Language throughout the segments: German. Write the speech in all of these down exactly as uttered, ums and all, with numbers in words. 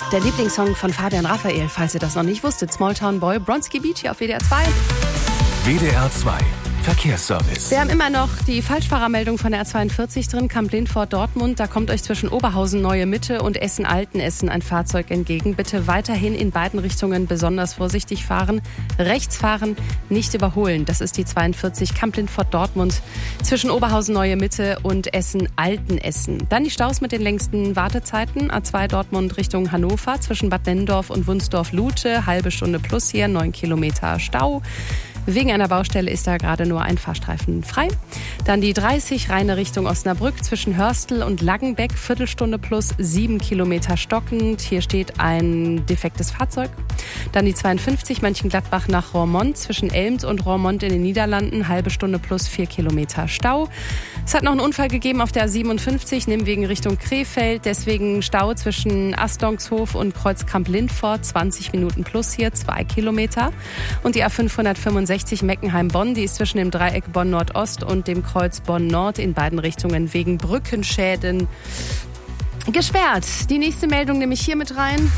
Der Lieblingssong von Fabian Raphael, falls ihr das noch nicht wusstet. Small Town Boy, Bronski Beach hier auf W D R zwei. W D R zwei Verkehrsservice. Wir haben immer noch die Falschfahrermeldung von der A zweiundvierzig drin, Kamp-Lindfort Dortmund. Da kommt euch zwischen Oberhausen Neue Mitte und Essen-Altenessen ein Fahrzeug entgegen. Bitte weiterhin in beiden Richtungen besonders vorsichtig fahren. Rechts fahren, nicht überholen. Das ist die zweiundvierzig Kamp-Lindfort Dortmund zwischen Oberhausen Neue Mitte und Essen-Altenessen. Dann die Staus mit den längsten Wartezeiten. A zwei Dortmund Richtung Hannover zwischen Bad Nennendorf und Wunsdorf-Lute. Halbe Stunde plus hier, neun Kilometer Stau. Wegen einer Baustelle ist da gerade nur ein Fahrstreifen frei. Dann die dreißig reine Richtung Osnabrück zwischen Hörstel und Langenbeck. Viertelstunde plus sieben Kilometer stockend. Hier steht ein defektes Fahrzeug. Dann die zweiundfünfzig Mönchengladbach nach Roermond zwischen Elms und Roermond in den Niederlanden. Halbe Stunde plus vier Kilometer Stau. Es hat noch einen Unfall gegeben auf der A siebenundfünfzig, Nimwegen Richtung Krefeld. Deswegen Stau zwischen Astongshof und Kreuzkamp-Lindfort. zwanzig Minuten plus hier, zwei Kilometer. Und die A fünfhundertfünfundsechzig Meckenheim-Bonn, die ist zwischen dem Dreieck Bonn-Nord-Ost und dem Kreuz Bonn-Nord in beiden Richtungen wegen Brückenschäden gesperrt. Die nächste Meldung nehme ich hier mit rein.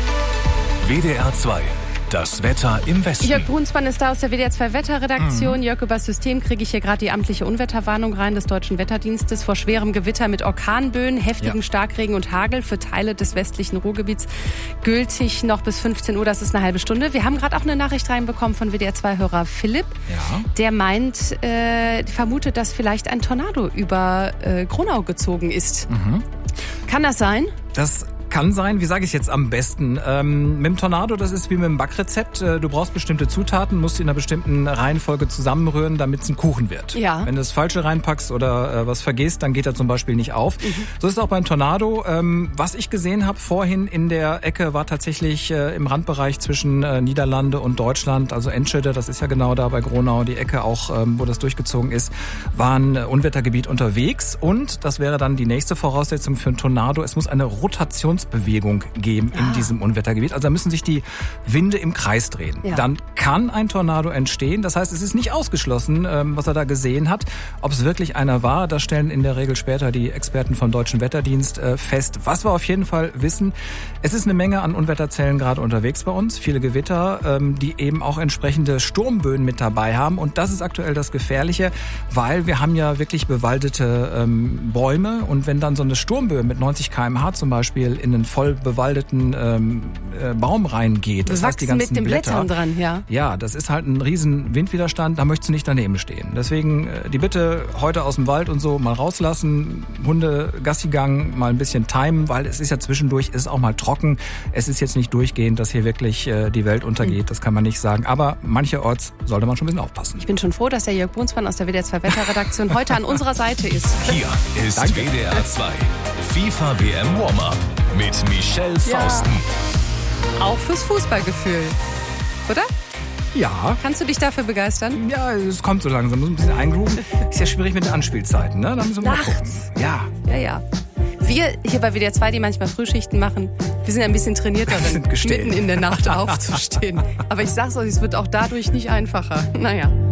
W D R zwei. Das Wetter im Westen. Jörg Brunsmann ist da aus der W D R zwei Wetterredaktion. Mhm. Jörg, übers System kriege ich hier gerade die amtliche Unwetterwarnung rein des Deutschen Wetterdienstes vor schwerem Gewitter mit Orkanböen, heftigem ja. Starkregen und Hagel für Teile des westlichen Ruhrgebiets. Gültig noch bis fünfzehn Uhr, das ist eine halbe Stunde. Wir haben gerade auch eine Nachricht reinbekommen von W D R zwei-Hörer Philipp. Ja. Der meint, äh, vermutet, dass vielleicht ein Tornado über äh, Gronau gezogen ist. Mhm. Kann das sein? Das kann sein, wie sage ich jetzt am besten? Ähm, mit dem Tornado, das ist wie mit dem Backrezept. Du brauchst bestimmte Zutaten, musst die in einer bestimmten Reihenfolge zusammenrühren, damit es ein Kuchen wird. Ja. Wenn du das Falsche reinpackst oder äh, was vergisst, dann geht er zum Beispiel nicht auf. Mhm. So ist es auch beim Tornado. Ähm, was ich gesehen habe vorhin in der Ecke war tatsächlich äh, im Randbereich zwischen äh, Niederlande und Deutschland, also Enschede, das ist ja genau da bei Gronau, die Ecke auch, ähm, wo das durchgezogen ist, war ein Unwettergebiet unterwegs. Und das wäre dann die nächste Voraussetzung für ein Tornado. Es muss eine Rotation Bewegung geben in ah. diesem Unwettergebiet. Also da müssen sich die Winde im Kreis drehen. Ja. Dann kann ein Tornado entstehen. Das heißt, es ist nicht ausgeschlossen, was er da gesehen hat. Ob es wirklich einer war, das stellen in der Regel später die Experten vom Deutschen Wetterdienst fest. Was wir auf jeden Fall wissen, es ist eine Menge an Unwetterzellen gerade unterwegs bei uns. Viele Gewitter, die eben auch entsprechende Sturmböen mit dabei haben. Und das ist aktuell das Gefährliche, weil wir haben ja wirklich bewaldete Bäume. Und wenn dann so eine Sturmböe mit neunzig Kilometer pro Stunde zum Beispiel in einen voll bewaldeten ähm, äh, Baum reingeht. Das heißt, die ganzen mit den Blätter, Blättern dran, ja. Ja, das ist halt ein riesen Windwiderstand, da möchtest du nicht daneben stehen. Deswegen äh, die Bitte heute aus dem Wald und so mal rauslassen, Hunde Gassigang mal ein bisschen timen, weil es ist ja zwischendurch, ist auch mal trocken. Es ist jetzt nicht durchgehend, dass hier wirklich äh, die Welt untergeht, mhm. das kann man nicht sagen. Aber mancherorts sollte man schon ein bisschen aufpassen. Ich bin schon froh, dass der Jörg Brunsmann aus der W D R zwei Wetterredaktion heute an unserer Seite ist. Hier ist Danke. W D R zwei FIFA W M Warm-Up mit Michelle Fausten. Ja. Auch fürs Fußballgefühl, oder? Ja. Kannst du dich dafür begeistern? Ja, es kommt so langsam. Muss ein bisschen eingrooven. Ist ja schwierig mit den Anspielzeiten, ne? Da müssen wir mal gucken. Ja. Ja, ja. Wir hier bei W D R zwei, die manchmal Frühschichten machen, wir sind ein bisschen trainiert darin, mitten in der Nacht aufzustehen. Aber ich sag's euch, es wird auch dadurch nicht einfacher. Naja.